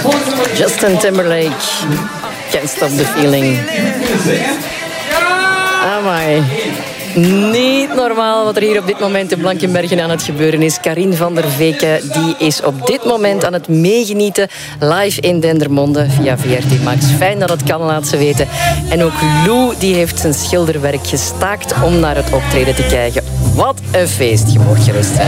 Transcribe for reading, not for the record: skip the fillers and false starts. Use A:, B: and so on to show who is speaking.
A: Justin Timberlake, Can't Stop the Feeling. Amai. Niet normaal wat er hier op dit moment in Blankenbergen aan het gebeuren is. Karin van der Veken die is op dit moment aan het meegenieten live in Dendermonde via VRT Max. Fijn dat het kan, laat ze weten. En ook Lou die heeft zijn schilderwerk gestaakt om naar het optreden te kijken. Wat een feest, je mag gerust zijn.